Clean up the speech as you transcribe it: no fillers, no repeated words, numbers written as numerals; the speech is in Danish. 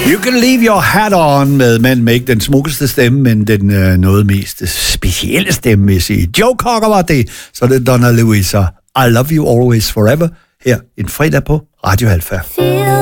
You can leave your hat on med ikke den smukkeste stemme, men den noget mest specielle stemme, vil jeg sige. Joe Cocker var det, så det er Donna Lewis og I Love You Always Forever her en fredag på Radio Alpha.